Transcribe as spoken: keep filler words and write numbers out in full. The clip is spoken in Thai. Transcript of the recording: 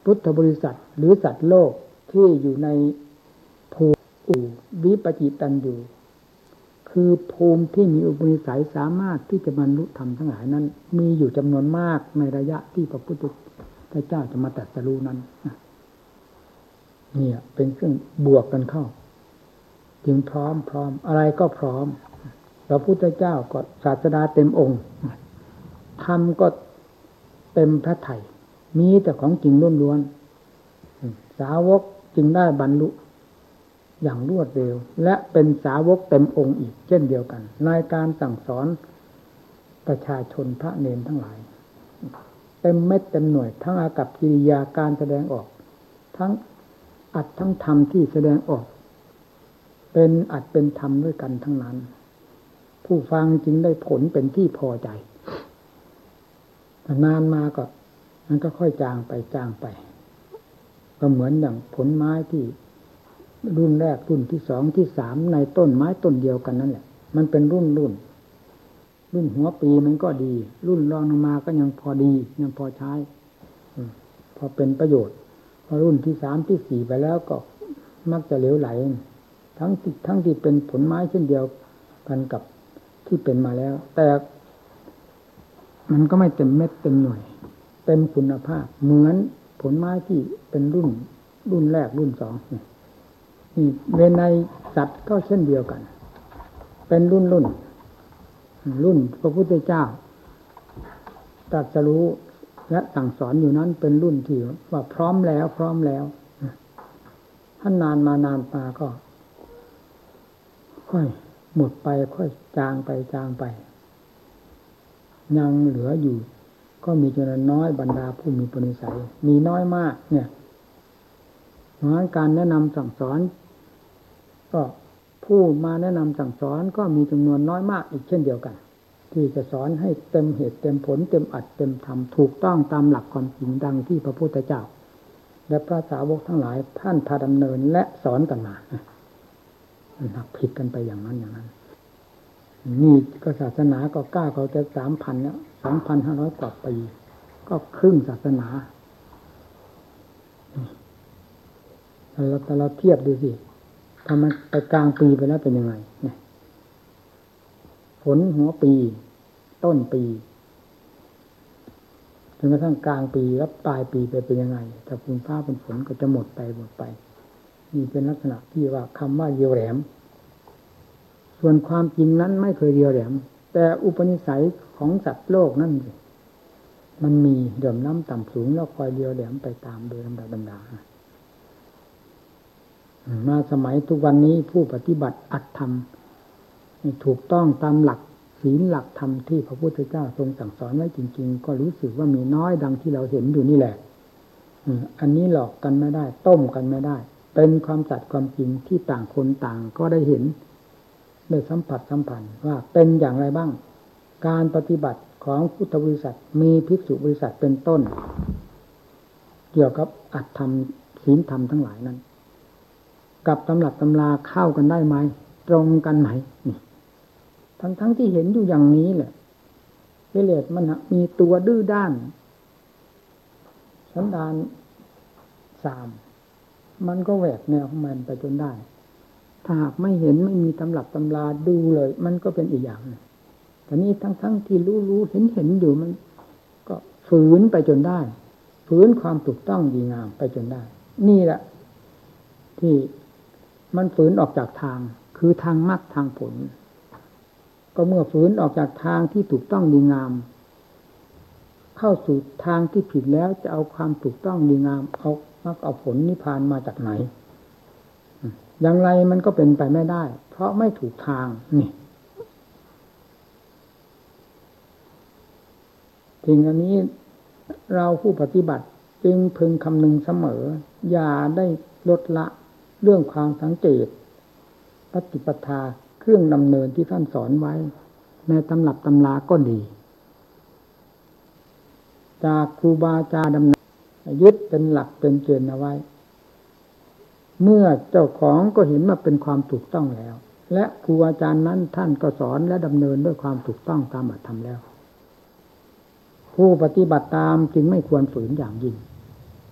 พุทธบริษัทหรือสัตว์โลกที่อยู่ในภูมิวิปจิตันอยู่คือภูมิที่มีอุปนิสัยสามารถที่จะบรรลุธรรมทั้งหลายนั้นมีอยู่จำนวนมากในระยะที่พระพุทธเจ้าจะมาตรัสรู้นั้นนี่เป็นเครื่องบวกกันเข้าจึงพร้อมพร้อมอะไรก็พร้อมพระพุทธเจ้าก็ศาสดาเต็มองค์ธรรมก็เต็มพระทัยมีแต่ของจริงล้วนๆสาวกจึงได้บรรลุอย่างรวดเร็วและเป็นสาวกเต็มองค์อีกเช่นเดียวกันในการสั่งสอนประชาชนพระเนรทั้งหลายเต็มเม็ดเต็มหน่วยทั้งอากัปกิริยาการแสดงออกทั้งอัดทั้งธรรมที่แสดงออกเป็นอัดเป็นธรรมด้วยกันทั้งนั้นผู้ฟังจึงได้ผลเป็นที่พอใจนานมาก็มันก็ค่อยจางไปจางไปก็เหมือนอย่างผลไม้ที่รุ่นแรกรุ่นที่สองที่สามในต้นไม้ต้นเดียวกันนั่นแหละมันเป็นรุ่นรุ่นรุ่นหัวปีมันก็ดีรุ่นรองลงมาก็ยังพอดียังพอใช้พอเป็นประโยชน์พอรุ่นที่สามที่สี่ไปแล้วก็มักจะเหลวไหลทั้งที่ทั้งที่เป็นผลไม้เช่นเดียวกันกับที่เป็นมาแล้วแต่มันก็ไม่เต็มเม็ดเต็มหน่วยเต็มคุณภาพเหมือนผลไม้ที่เป็นรุ่นรุ่นแรกรุ่นสองนี่เวในสัตว์ก็เช่นเดียวกันเป็นรุ่นรุ่นรุ่นพระพุทธเจ้าตรัสรู้และสั่งสอนอยู่นั้นเป็นรุ่นที่ว่าพร้อมแล้วพร้อมแล้วถ้านานมานานมาก็ค่อยหมดไปค่อยจางไปจางไปยังเหลืออยู่ก็มีจำนวนน้อยบรรดาผู้มีปุณิสัยมีน้อยมากเนี่ยเพราะฉะนั้นการแนะนำสั่งสอนก็ผู้มาแนะนำสั่งสอนก็มีจำนวนน้อยมากอีกเช่นเดียวกันที่จะสอนให้เต็มเหตุเต็มผลเต็มอัดเต็มธรรมถูกต้องตามหลักความจริงดังที่พระพุทธเจ้าและพระสาวกทั้งหลายท่านพาดำเนินและสอนกันมามันหักผิดกันไปอย่างนั้นอย่างนั้นนี่ก็ศาสนาก็กล้าเขาจะสามพันแล้วสองพันห้าร้อยกว่าปีก็ครึ่งศาสนาแต่เราแต่เราเทียบดูสิถ้ามันไปกลางปีไปแล้วเป็นยังไงเนี่ยฝนหัวปีต้นปีจนกระทั่งกลางปีแล้วปลายปีไปเป็นยังไงถ้าฝนฟ้าเป็นฝนก็จะหมดไปหมดไปนี่เป็นลักษณะที่ว่าคำว่าเรียวแหลมส่วนความจริงนั้นไม่เคยเรียวแหลมแต่อุปนิสัยของสัตว์โลกนั่นมันมีเดื่มน้ำต่ำสูงแล้วคอยเรียวแหลมไปตามโดยลำดับลำดามาสมัยทุกวันนี้ผู้ปฏิบัติอัตธรรมถูกต้องตามหลักศีลหลักธรรมที่พระพุทธเจ้าทรงสั่งสอนไว้จริงๆก็รู้สึกว่ามีน้อยดังที่เราเห็นอยู่นี่แหละอันนี้หลอกกันไม่ได้ต้มกันไม่ได้เป็นความสัตย์ความจริงที่ต่างคนต่างก็ได้เห็นได้สัมผัสสัมพันธ์ว่าเป็นอย่างไรบ้างการปฏิบัติของพุทธบริษัทมีภิกษุบริษัทเป็นต้นเกี่ยวกับอัตธรรมศีลธรรมทั้งหลายนั้นกับตำรับตำราเข้ากันได้ไหมตรงกันไหมนี่ทั้งทั้งที่เห็นอยู่อย่างนี้แหละกิเลสมันมีตัวดื้อด้านสันดานสามมันก็แหวกแนวของมันไปจนได้ถ้าหากไม่เห็นไม่มีตำรับตำราดูเลยมันก็เป็นอีกอย่างนึงแต่นี้ทั้งทั้งที่รู้รู้เห็นเห็นอยู่มันก็ฝืนไปจนได้ฝืนความถูกต้องดีงามไปจนได้นี่แหละที่มันฝืนออกจากทางคือทางมรรคทางผลก็เมื่อฝืนออกจากทางที่ถูกต้องดีงามเข้าสู่ทางที่ผิดแล้วจะเอาความถูกต้องดีงามเอามรรคเอาผลนิพพานมาจากไหนอย่างไรมันก็เป็นไปไม่ได้เพราะไม่ถูกทางนี่สิ่งอันนี้เราผู้ปฏิบัติจึงพึงคำนึงเสมออย่าได้ลดละเรื่องความสังเกตปฏิปทาเครื่องดำเนินที่ท่านสอนไว้ในตำรับตำราก็ดีจากครูบาอาจารย์ดำเนินยึดเป็นหลักเป็นเกณฑ์เอาไว้เมื่อเจ้าของก็เห็นว่าเป็นความถูกต้องแล้วและครูอาจารย์นั้นท่านก็สอนและดำเนินด้วยความถูกต้องตามอัตธรรมแล้วผู้ปฏิบัติตามจึงไม่ควรฝืนอย่างยิ่ง